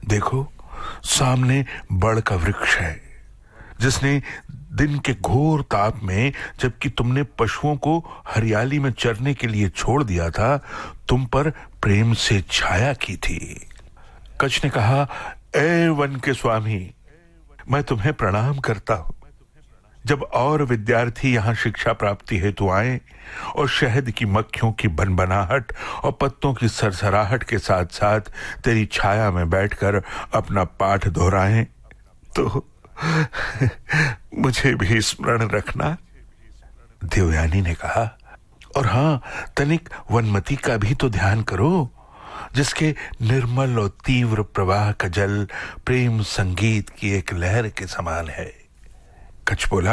देखो, सामने बड़ का वृक्ष है जिसने दिन के घोर ताप में, जबकि तुमने पशुओं को हरियाली में चरने के लिए छोड़ दिया था, तुम पर प्रेम से छाया की थी। कच्छ ने कहा, ए वन के स्वामी, मैं तुम्हें प्रणाम करता हूं। जब और विद्यार्थी यहां शिक्षा प्राप्ति हेतु आए और शहद की मक्खियों की बनबनाहट और पत्तों की सरसराहट के साथ साथ तेरी छाया में बैठकर अपना पाठ दोहराएं, तो मुझे भी स्मरण रखना। देवयानी ने कहा, और हां, तनिक वनमती का भी तो ध्यान करो, जिसके निर्मल और तीव्र प्रवाह का जल प्रेम संगीत की एक लहर के समान है। कच्छ बोला,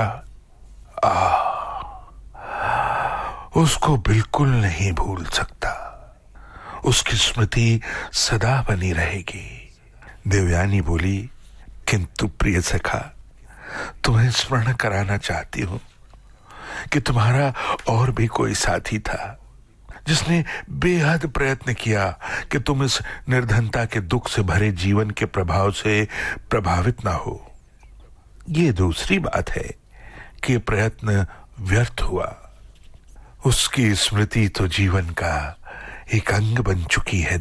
उसको बिल्कुल नहीं भूल सकता, उसकी स्मृति सदा बनी रहेगी। देवयानी बोली, किंतु प्रिय सखा, तुम्हें स्मरण कराना चाहती हूं कि तुम्हारा और भी कोई साथी था जिसने बेहद प्रयत्न किया कि तुम इस निर्धनता के दुख से भरे जीवन के प्रभाव से प्रभावित ना हो। ये दूसरी बात है कि प्रयत्न व्यर्थ हुआ। उसकी स्मृति तो जीवन का एक अंग बन चुकी है।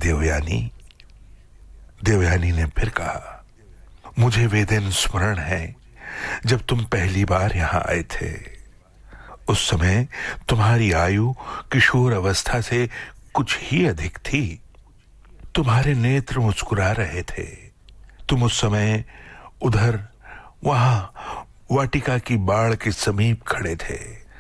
देवयानी ने फिर कहा, मुझे वे दिन स्मरण है जब तुम पहली बार यहां आए थे। उस समय तुम्हारी आयु किशोर अवस्था से कुछ ही अधिक थी। तुम्हारे नेत्र मुस्कुरा रहे थे। तुम उस समय उधर वहां वाटिका की बाड़ के समीप खड़े थे।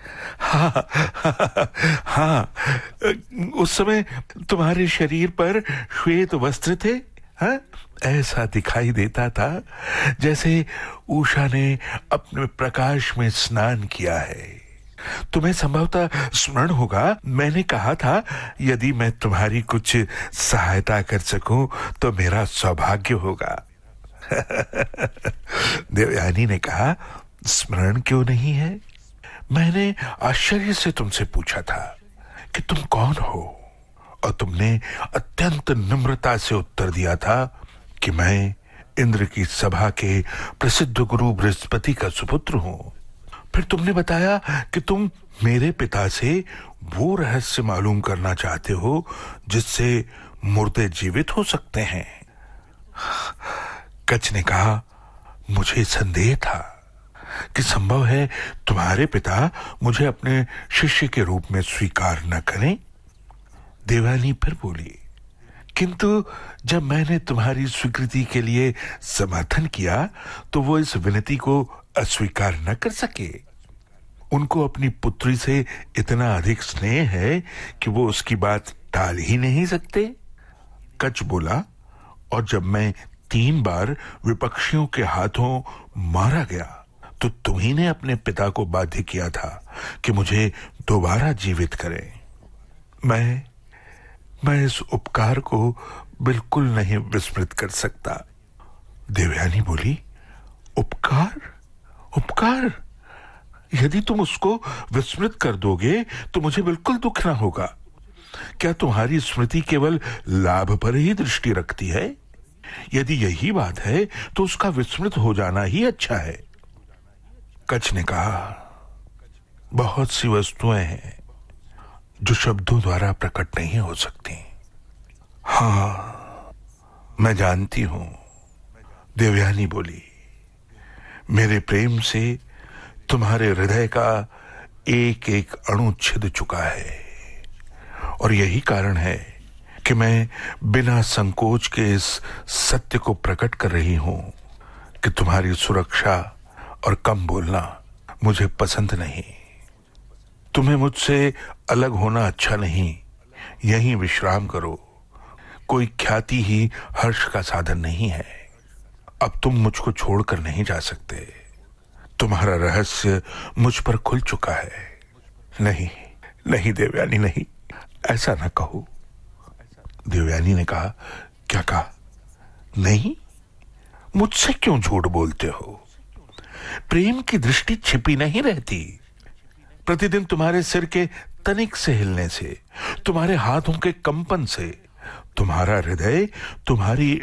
हाँ, उस समय तुम्हारे शरीर पर श्वेत वस्त्र थे। हाँ, ऐसा दिखाई देता था जैसे उषा ने अपने प्रकाश में स्नान किया है। तुम्हें संभवतः स्मरण होगा, मैंने कहा था यदि मैं तुम्हारी कुछ सहायता कर सकूं तो मेरा सौभाग्य होगा। देवयानी ने कहा, स्मरण क्यों नहीं है? मैंने आश्चर्य से तुमसे पूछा था कि तुम कौन हो, और तुमने अत्यंत नम्रता से उत्तर दिया था कि मैं इंद्र की सभा के प्रसिद्ध गुरु बृहस्पति का सुपुत्र हूं। फिर तुमने बताया कि तुम मेरे पिता से वो रहस्य मालूम करना चाहते हो जिससे मुर्दे जीवित हो सकते हैं। कच्छ ने कहा, मुझे संदेह था कि संभव है तुम्हारे पिता मुझे अपने शिष्य के रूप में स्वीकार न करें। देवयानी फिर बोली, किंतु जब मैंने तुम्हारी स्वीकृति के लिए समर्थन किया तो वो इस विनती को अस्वीकार न कर सके। उनको अपनी पुत्री से इतना अधिक स्नेह है कि वो उसकी बात टाल ही नहीं सकते। कच्छ बोला, और जब मैं 3 बार विपक्षियों के हाथों मारा गया तो तुम्ही ने अपने पिता को बाध्य किया था कि मुझे दोबारा जीवित करें। मैं इस उपकार को बिल्कुल नहीं विस्मृत कर सकता। देवयानी बोली, उपकार? यदि तुम उसको विस्मृत कर दोगे तो मुझे बिल्कुल दुख ना होगा। क्या तुम्हारी स्मृति केवल लाभ पर ही दृष्टि रखती है? यदि यही बात है तो उसका विस्मृत हो जाना ही अच्छा है। कच्छ ने कहा, बहुत सी वस्तुएं हैं जो शब्दों द्वारा प्रकट नहीं हो सकती। हाँ, मैं जानती हूं। देवयानी बोली, मेरे प्रेम से तुम्हारे हृदय का एक एक अणु छिद चुका है, और यही कारण है कि मैं बिना संकोच के इस सत्य को प्रकट कर रही हूं कि तुम्हारी सुरक्षा और कम बोलना मुझे पसंद नहीं। तुम्हें मुझसे अलग होना अच्छा नहीं। यहीं विश्राम करो। कोई ख्याति ही हर्ष का साधन नहीं है। अब तुम मुझको छोड़कर नहीं जा सकते। तुम्हारा रहस्य मुझ पर खुल चुका है। नहीं देवयानी, नहीं, ऐसा ना कहो। देवयानी ने कहा, क्या कहा? नहीं, मुझसे क्यों झूठ बोलते हो? प्रेम की दृष्टि छिपी नहीं रहती। प्रतिदिन तुम्हारे सिर के तनिक से हिलने से, तुम्हारे हाथों के कंपन से तुम्हारा हृदय तुम्हारी